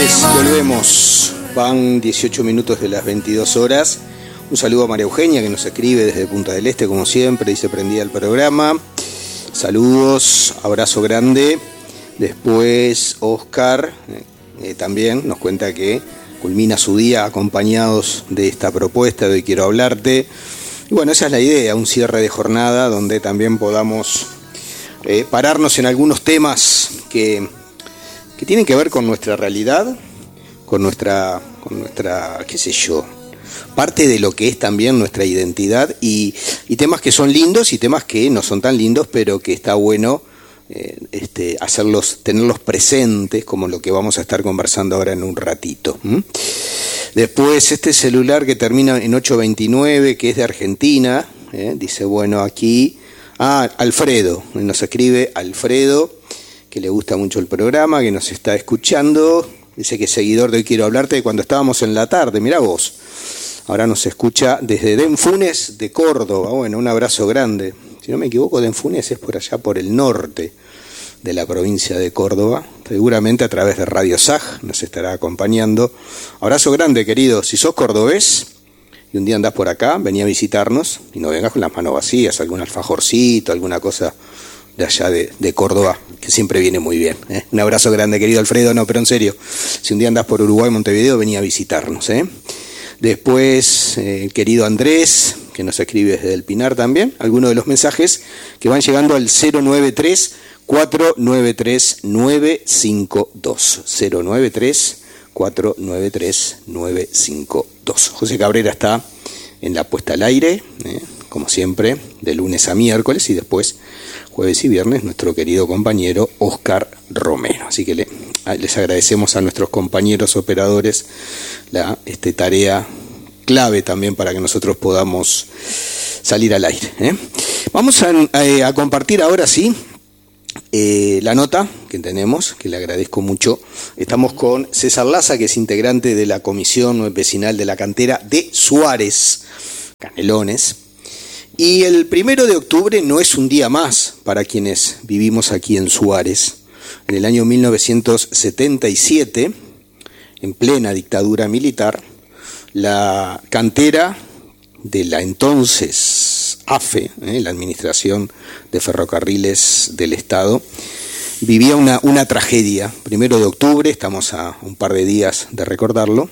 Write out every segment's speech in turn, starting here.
noches, volvemos. Van 18 minutos de las 22 horas. Un saludo a María Eugenia, que nos escribe desde Punta del Este, como siempre, dice prendida el programa. Saludos, abrazo grande. Después Oscar también nos cuenta que culmina su día acompañados de esta propuesta de Hoy Quiero Hablarte. Y bueno, esa es la idea, un cierre de jornada donde también podamos pararnos en algunos temas que tienen que ver con nuestra realidad, con nuestra, qué sé yo, parte de lo que es también nuestra identidad y temas que son lindos y temas que no son tan lindos, pero que está bueno tenerlos presentes, como lo que vamos a estar conversando ahora en un ratito. Después este celular que termina en 829, que es de Argentina, dice, bueno, aquí, Alfredo, nos escribe Alfredo, que le gusta mucho el programa, que nos está escuchando, dice que es seguidor de Hoy Quiero Hablarte de cuando estábamos en la tarde, mirá vos, ahora nos escucha desde Denfunes de Córdoba. Bueno, un abrazo grande. Si no me equivoco, Denfunes es por allá por el norte de la provincia de Córdoba, seguramente a través de Radio SAG nos estará acompañando. Abrazo grande, querido. Si sos cordobés y un día andás por acá, vení a visitarnos y no vengas con las manos vacías, algún alfajorcito, alguna cosa de allá de Córdoba, que siempre viene muy bien. Un abrazo grande, querido Alfredo. No, pero en serio, si un día andás por Uruguay, Montevideo, vení a visitarnos. Después, querido Andrés, que nos escribe desde el Pinar también, algunos de los mensajes que van llegando al 093-493-952. 093-493-952. José Cabrera está en la puesta al aire, como siempre, de lunes a miércoles, y después, jueves y viernes, nuestro querido compañero Oscar Romero. Así que les agradecemos a nuestros compañeros operadores la tarea clave también para que nosotros podamos salir al aire. Vamos a compartir ahora sí la nota que tenemos, que le agradezco mucho. Estamos con César Laza, que es integrante de la Comisión Vecinal de la Cantera de Suárez, Canelones. Y el 1 de octubre no es un día más para quienes vivimos aquí en Suárez. En el año 1977, en plena dictadura militar, la cantera de la entonces AFE, la Administración de Ferrocarriles del Estado, vivía una tragedia. 1 de octubre, estamos a un par de días de recordarlo,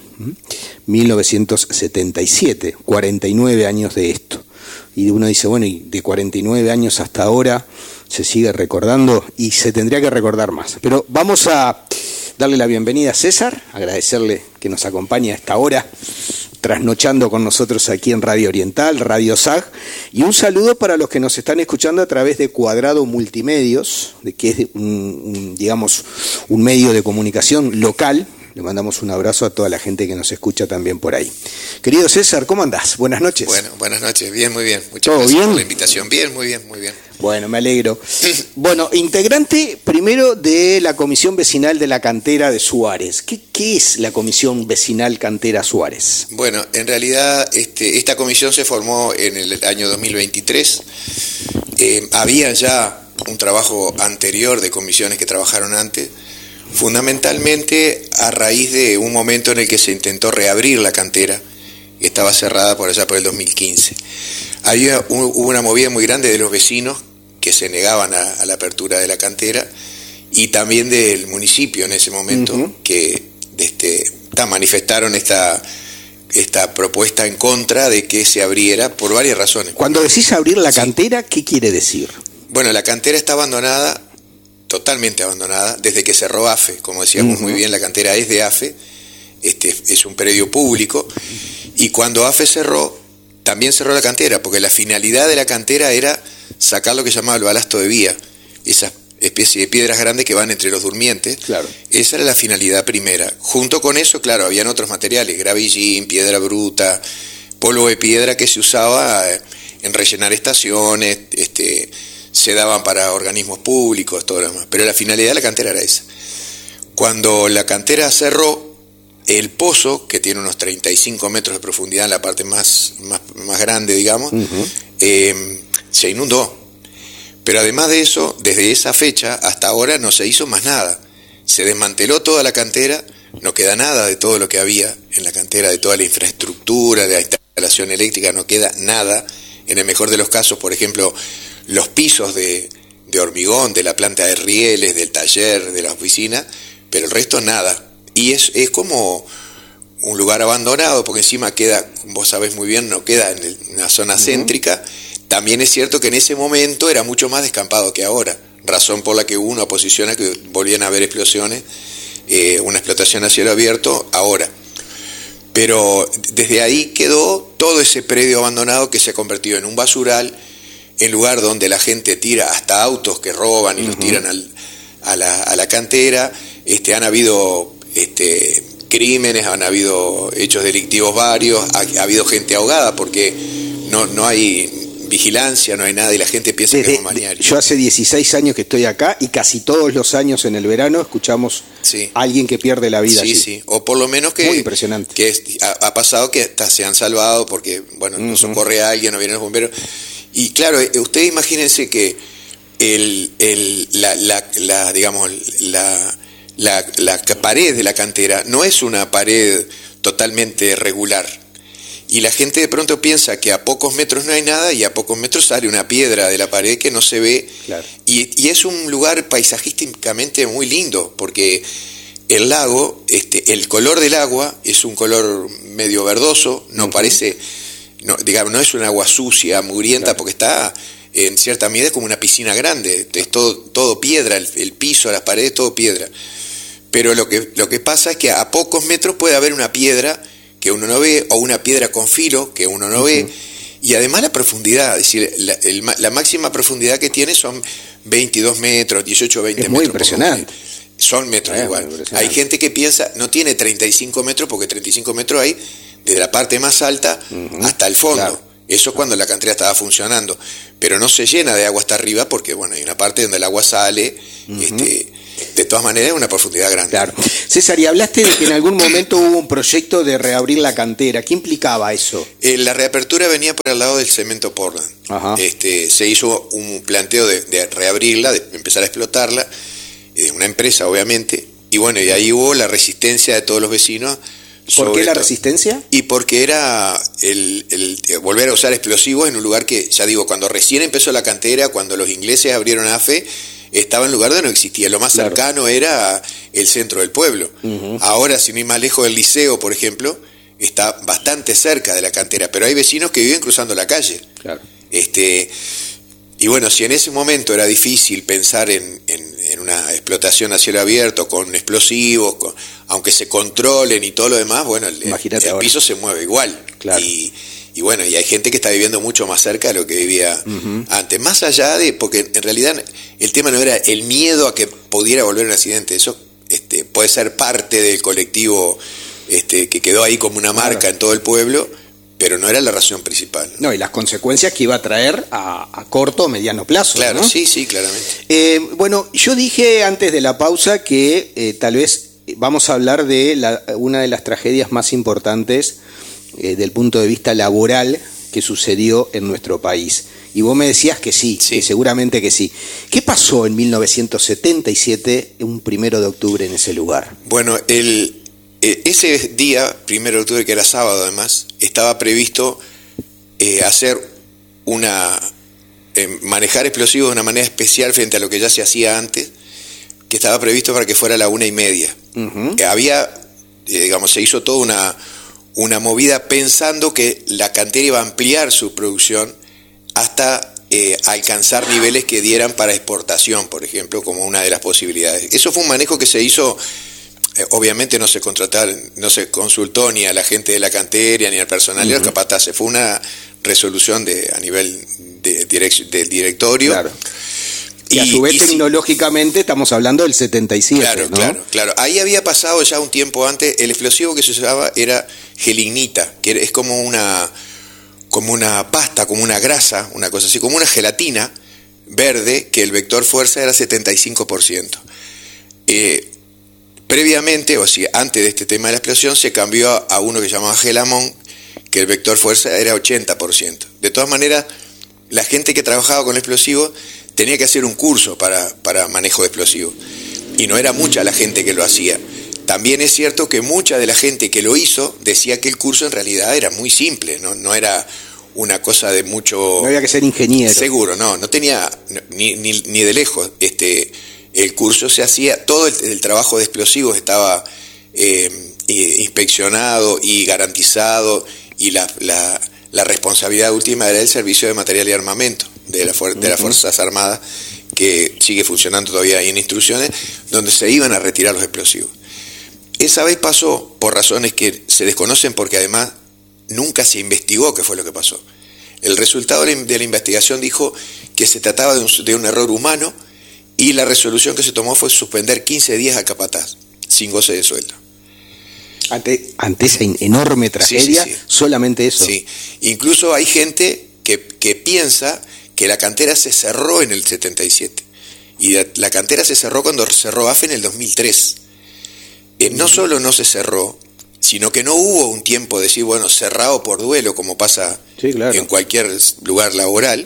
1977, 49 años de esto. Y uno dice, bueno, y de 49 años hasta ahora se sigue recordando y se tendría que recordar más. Pero vamos a darle la bienvenida a César, agradecerle que nos acompañe a esta hora, trasnochando con nosotros aquí en Radio Oriental, Radio SAG, y un saludo para los que nos están escuchando a través de Cuadrado Multimedios, que es un medio de comunicación local. Le mandamos un abrazo a toda la gente que nos escucha también por ahí. Querido César, ¿cómo andás? Buenas noches. Bueno, buenas noches, bien, muy bien. Muchas gracias por la invitación. Bien, muy bien, muy bien. Bueno, me alegro. Bueno, integrante primero de la Comisión Vecinal de la Cantera de Suárez. ¿Qué es la Comisión Vecinal Cantera Suárez? Bueno, en realidad esta comisión se formó en el año 2023. Había ya un trabajo anterior de comisiones que trabajaron antes, fundamentalmente a raíz de un momento en el que se intentó reabrir la cantera, que estaba cerrada por allá por el 2015. Hubo una movida muy grande de los vecinos que se negaban a la apertura de la cantera, y también del municipio en ese momento, que manifestaron esta propuesta en contra de que se abriera por varias razones. Cuando decís abrir la cantera, ¿qué quiere decir? Bueno, la cantera está abandonada, totalmente abandonada, desde que cerró AFE. Como decíamos muy bien, la cantera es de AFE, es un predio público, y cuando AFE cerró, también cerró la cantera, porque la finalidad de la cantera era sacar lo que se llamaba el balasto de vía, esas especie de piedras grandes que van entre los durmientes. Claro. Esa era la finalidad primera. Junto con eso, claro, habían otros materiales, gravillín, piedra bruta, polvo de piedra que se usaba en rellenar estaciones, se daban para organismos públicos, todo lo demás. Pero la finalidad de la cantera era esa. Cuando la cantera cerró, el pozo, que tiene unos 35 metros de profundidad en la parte más grande, digamos, se inundó. Pero además de eso, desde esa fecha hasta ahora no se hizo más nada. Se desmanteló toda la cantera, no queda nada de todo lo que había en la cantera, de toda la infraestructura, de la instalación eléctrica, no queda nada. En el mejor de los casos, por ejemplo, los pisos de hormigón, de la planta de rieles, del taller, de la oficina, pero el resto nada. Y es como un lugar abandonado, porque encima queda, vos sabés muy bien, no queda en una zona céntrica. También es cierto que en ese momento era mucho más descampado que ahora, razón por la que hubo una oposición a que volvían a haber explosiones, una explotación a cielo abierto ahora. Pero desde ahí quedó todo ese predio abandonado que se ha convertido en un basural, en lugar donde la gente tira hasta autos que roban y los tiran a la cantera. Han habido crímenes, han habido hechos delictivos varios, ha habido gente ahogada porque no hay vigilancia, no hay nada y la gente piensa que es un balneario. Yo hace 16 años que estoy acá y casi todos los años en el verano escuchamos a alguien que pierde la vida allí. Sí, o por lo menos que... Muy impresionante. Que ha pasado que hasta se han salvado porque, bueno, no socorre a alguien, no vienen los bomberos. Y claro, ustedes imagínense que la pared de la cantera no es una pared totalmente regular. Y la gente de pronto piensa que a pocos metros no hay nada y a pocos metros sale una piedra de la pared que no se ve. Claro. Y es un lugar paisajísticamente muy lindo porque el lago, el color del agua es un color medio verdoso, no parece, no es un agua sucia, mugrienta, porque está en cierta medida como una piscina grande, es todo piedra, el piso, las paredes, todo piedra. Pero lo que pasa es que a pocos metros puede haber una piedra que uno no ve, o una piedra con filo que uno no ve, y además la profundidad, es decir, la máxima profundidad que tiene son 22 metros, 18, 20 metros. Es muy impresionante. Son metros igual. Hay gente que piensa, no tiene 35 metros, porque 35 metros hay desde la parte más alta hasta el fondo. Claro. Eso es cuando la cantera estaba funcionando. Pero no se llena de agua hasta arriba, porque bueno, hay una parte donde el agua sale, de todas maneras es una profundidad grande. Claro. César, y hablaste de que en algún momento hubo un proyecto de reabrir la cantera. ¿Qué implicaba eso? La reapertura venía por el lado del cemento Portland. Se hizo un planteo de reabrirla, de empezar a explotarla, una empresa obviamente, y bueno, y ahí hubo la resistencia de todos los vecinos. ¿Por qué la resistencia? Y porque era el volver a usar explosivos en un lugar que, ya digo, cuando recién empezó la cantera, cuando los ingleses abrieron AFE, estaba en un lugar donde no existía. Lo más cercano era el centro del pueblo. Ahora, sin ir más lejos del liceo, por ejemplo, está bastante cerca de la cantera, pero hay vecinos que viven cruzando la calle. Claro. Y bueno, si en ese momento era difícil pensar en una explotación a cielo abierto, con explosivos, aunque se controlen y todo lo demás, bueno, el piso se mueve igual. Claro. Y bueno, y hay gente que está viviendo mucho más cerca de lo que vivía antes. Más allá de, porque en realidad el tema no era el miedo a que pudiera volver un accidente, eso puede ser parte del colectivo que quedó ahí como una marca en todo el pueblo, pero no era la razón principal. No, y las consecuencias que iba a traer a corto o mediano plazo. Claro, ¿no? sí, claramente. Bueno, yo dije antes de la pausa que tal vez vamos a hablar de una de las tragedias más importantes del punto de vista laboral que sucedió en nuestro país. Y vos me decías que sí, que seguramente que sí. ¿Qué pasó en 1977, un 1 de octubre en ese lugar? Bueno, ese día, 1 de octubre, que era sábado además, estaba previsto manejar explosivos de una manera especial frente a lo que ya se hacía antes, que estaba previsto para que fuera a la 1:30. Se hizo toda una movida pensando que la cantera iba a ampliar su producción hasta alcanzar niveles que dieran para exportación, por ejemplo, como una de las posibilidades. Eso fue un manejo que se hizo, obviamente no se consultó ni a la gente de la cantera, ni al personal, ni a los capataces. Fue una resolución a nivel del directorio. Claro. Y a su vez tecnológicamente estamos hablando del 77. Claro, ¿no? Claro. Ahí había pasado ya un tiempo antes, el explosivo que se usaba era gelignita, que es como una pasta, como una grasa, una cosa así, como una gelatina verde, que el vector fuerza era 75%. Previamente, o sea, antes de este tema de la explosión, se cambió a uno que se llamaba gelamón, que el vector fuerza era 80%. De todas maneras, la gente que trabajaba con explosivos tenía que hacer un curso para manejo de explosivos. Y no era mucha la gente que lo hacía. También es cierto que mucha de la gente que lo hizo decía que el curso en realidad era muy simple, no era una cosa de mucho... No había que ser ingeniero. Seguro, no tenía ni de lejos. El curso se hacía, todo el trabajo de explosivos estaba inspeccionado y garantizado, y la responsabilidad última era el Servicio de Material y Armamento de las Fuerzas Armadas, que sigue funcionando todavía en instrucciones, donde se iban a retirar los explosivos. Esa vez pasó por razones que se desconocen, porque además nunca se investigó qué fue lo que pasó. El resultado de la investigación dijo que se trataba de un error humano, y la resolución que se tomó fue suspender 15 días al capataz, sin goce de sueldo. Ante esa enorme tragedia, sí. Solamente eso. Sí, incluso hay gente que piensa que la cantera se cerró en el 77, y la cantera se cerró cuando cerró AFE en el 2003. No solo no se cerró, sino que no hubo un tiempo de decir, bueno, cerrado por duelo, como pasa en cualquier lugar laboral,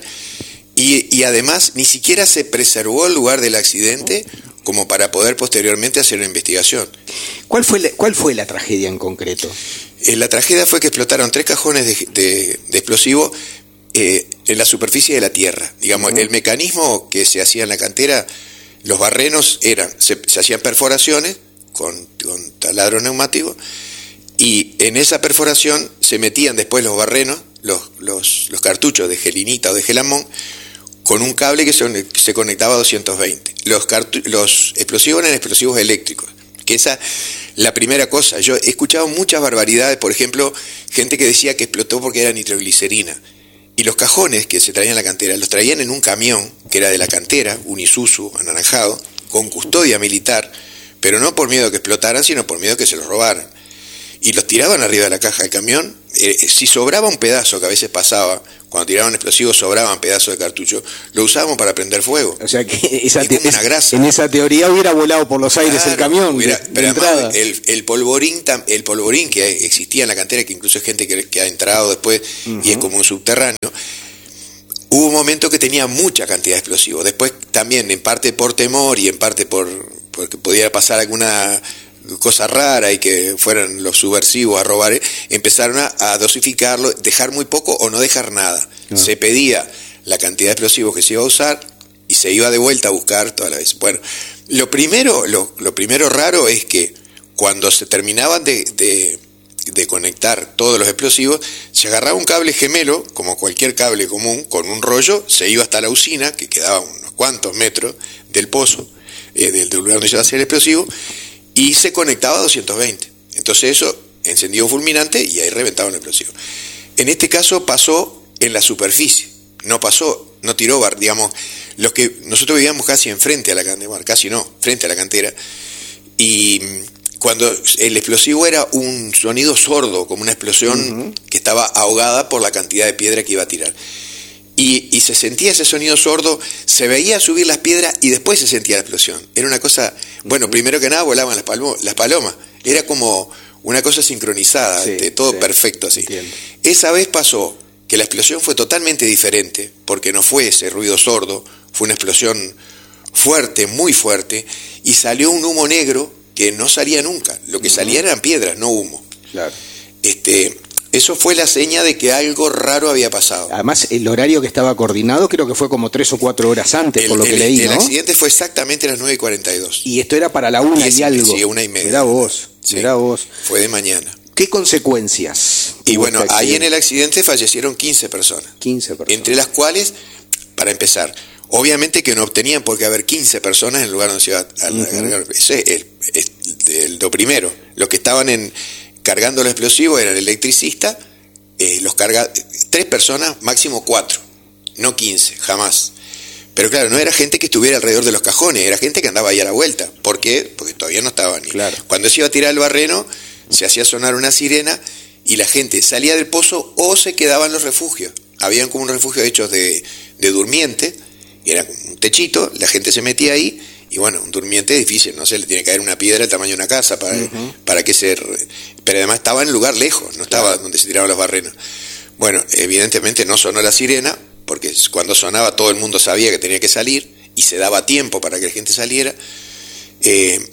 y además ni siquiera se preservó el lugar del accidente como para poder posteriormente hacer una investigación. ¿Cuál fue la tragedia en concreto? La tragedia fue que explotaron 3 cajones de explosivo en la superficie de la tierra. Digamos, el mecanismo que se hacía en la cantera, los barrenos se hacían perforaciones con taladro neumático, y en esa perforación se metían después los barrenos, los cartuchos de gelinita o de gelamón, con un cable que se conectaba a 220. Los explosivos eran explosivos eléctricos, que esa es la primera cosa. Yo he escuchado muchas barbaridades, por ejemplo, gente que decía que explotó porque era nitroglicerina. Y los cajones que se traían en la cantera, los traían en un camión que era de la cantera, un Isuzu anaranjado, con custodia militar, pero no por miedo a que explotaran, sino por miedo a que se los robaran. Y los tiraban arriba de la caja del camión. Si sobraba un pedazo, que a veces pasaba, cuando tiraban explosivos sobraban pedazos de cartucho, lo usábamos para prender fuego. O sea que una grasa. En esa teoría hubiera volado por los aires el camión. Pero además el polvorín que existía en la cantera, que incluso hay gente que ha entrado después y es como un subterráneo, hubo un momento que tenía mucha cantidad de explosivos. Después también, en parte por temor y en parte porque podía pasar alguna cosa rara y que fueran los subversivos a robar, empezaron a dosificarlo, dejar muy poco o no dejar nada. Se pedía la cantidad de explosivos que se iba a usar y se iba de vuelta a buscar toda la vez. Bueno, lo primero raro es que cuando se terminaban de conectar todos los explosivos, se agarraba un cable gemelo, como cualquier cable común, con un rollo, se iba hasta la usina, que quedaba unos cuantos metros del pozo, del lugar donde se iba a hacer el explosivo, y se conectaba a 220. Entonces eso encendía un fulminante y ahí reventaba un explosivo. En este caso pasó en la superficie, no tiró, digamos, los que nosotros vivíamos casi enfrente a la cantera, bueno, casi no, frente a la cantera, y cuando el explosivo era un sonido sordo, como una explosión que estaba ahogada por la cantidad de piedra que iba a tirar. Y se sentía ese sonido sordo, se veía subir las piedras y después se sentía la explosión. Era una cosa, bueno, primero que nada volaban las palomas, era como una cosa sincronizada, todo perfecto así. Entiendo. Esa vez pasó que la explosión fue totalmente diferente, porque no fue ese ruido sordo, fue una explosión fuerte, muy fuerte, y salió un humo negro que no salía nunca. Lo que salía eran piedras, no humo. Claro. Eso fue la seña de que algo raro había pasado. Además, el horario que estaba coordinado creo que fue como 3 o 4 horas antes, por lo que leí, ¿no? El accidente fue exactamente a las 9:42. Y esto era para la 1 y algo. Sí, 1:30. Mirá vos. Fue de mañana. ¿Qué consecuencias? Y bueno, ahí en el accidente fallecieron 15 personas. 15 personas. Entre las cuales, para empezar, obviamente que no obtenían por qué haber 15 personas en el lugar donde se iba a cargar. Ese es lo primero. Los que estaban cargando los explosivos era el electricista, 3 personas, máximo 4, no 15, jamás. Pero claro, no era gente que estuviera alrededor de los cajones, era gente que andaba ahí a la vuelta. ¿Por qué? Porque todavía no estaban. Claro. Cuando se iba a tirar el barreno, se hacía sonar una sirena y la gente salía del pozo o se quedaba en los refugios. Habían como un refugio hechos de durmiente, y era un techito, la gente se metía ahí. Y bueno, un durmiente es difícil, no sé, le tiene que caer una piedra del tamaño de una casa para que pero además estaba en un lugar lejos, no estaba donde se tiraban los barrenos. Bueno, evidentemente no sonó la sirena, porque cuando sonaba todo el mundo sabía que tenía que salir, y se daba tiempo para que la gente saliera.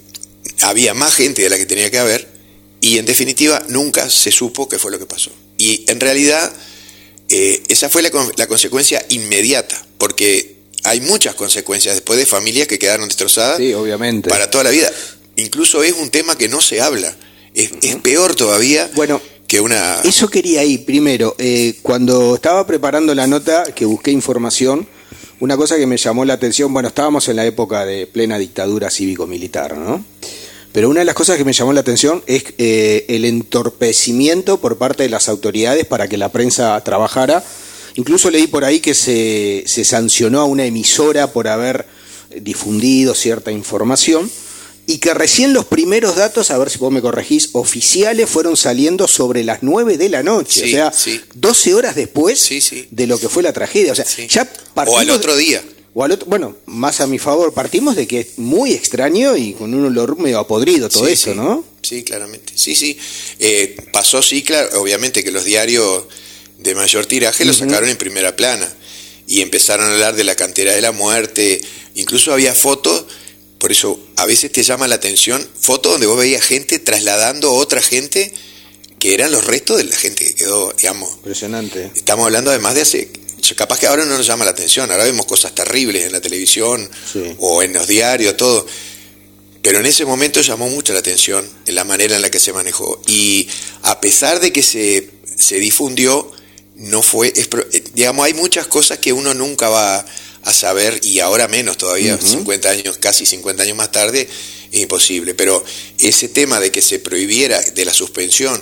había más gente de la que tenía que haber, y en definitiva nunca se supo qué fue lo que pasó. Y en realidad esa fue la consecuencia inmediata, porque hay muchas consecuencias después de familias que quedaron destrozadas, sí, obviamente, para toda la vida. Incluso es un tema que no se habla, es peor todavía. Bueno, que una... Eso quería ir primero. Cuando estaba preparando la nota, que busqué información, una cosa que me llamó la atención, bueno, estábamos en la época de plena dictadura cívico-militar, ¿no? Pero una de las cosas que me llamó la atención es el entorpecimiento por parte de las autoridades para que la prensa trabajara. Incluso leí por ahí que se sancionó a una emisora por haber difundido cierta información, y que recién los primeros datos, a ver si vos me corregís, oficiales fueron saliendo sobre las 9 de la noche, sí, o sea, sí. 12 horas después sí. de lo que fue la tragedia. O sea, sí. ya o al otro día. Bueno, más a mi favor, partimos de que es muy extraño y con un olor medio a podrido todo eso, sí. ¿no? Sí, claramente. Sí. Pasó, sí, claro, obviamente que los diarios de mayor tiraje lo sacaron en primera plana y empezaron a hablar de la cantera de la muerte. Incluso había fotos, por eso a veces te llama la atención, fotos donde vos veías gente trasladando a otra gente que eran los restos de la gente que quedó, digamos. Impresionante. Estamos hablando además de hace... Capaz que ahora no nos llama la atención, ahora vemos cosas terribles en la televisión, sí, o en los diarios, todo. Pero en ese momento llamó mucho la atención en la manera en la que se manejó. Y a pesar de que se difundió, no fue... digamos, hay muchas cosas que uno nunca va a saber, y ahora menos todavía, 50 años, casi 50 años más tarde, es imposible. Pero ese tema de que se prohibiera, de la suspensión,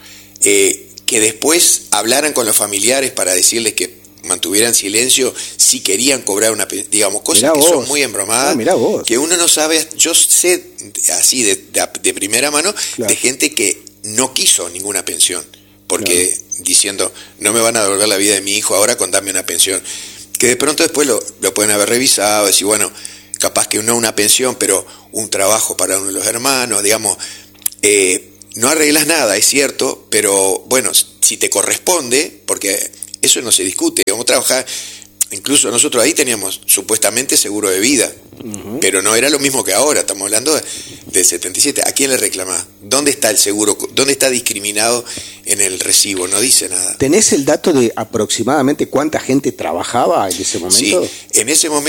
que después hablaran con los familiares para decirles que mantuvieran silencio si querían cobrar una, digamos, cosas que son muy embromadas, que uno no sabe. Yo sé así de primera mano, claro, de gente que no quiso ninguna pensión, porque claro, diciendo, no me van a devolver la vida de mi hijo ahora con darme una pensión, que de pronto después lo pueden haber revisado, decir, bueno, capaz que no una pensión, pero un trabajo para uno de los hermanos, digamos, no arreglas nada, es cierto, pero bueno, si te corresponde, porque eso no se discute, vamos a trabajar, incluso nosotros ahí teníamos supuestamente seguro de vida, pero no era lo mismo que ahora, estamos hablando de 77, ¿a quién le reclamás? ¿Dónde está el seguro? ¿Dónde está discriminado en el recibo? No dice nada. ¿Tenés el dato de aproximadamente cuánta gente trabajaba en ese momento? Sí, en ese momento